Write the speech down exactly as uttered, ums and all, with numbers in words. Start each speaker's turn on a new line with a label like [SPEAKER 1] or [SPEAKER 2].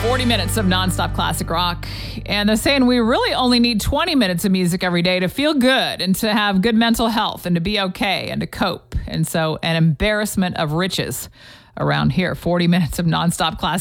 [SPEAKER 1] forty minutes of nonstop classic rock. And they're saying we really only need twenty minutes of music every day to feel good and to have good mental health and to be okay and to cope. And so an embarrassment of riches around here. forty minutes of nonstop classic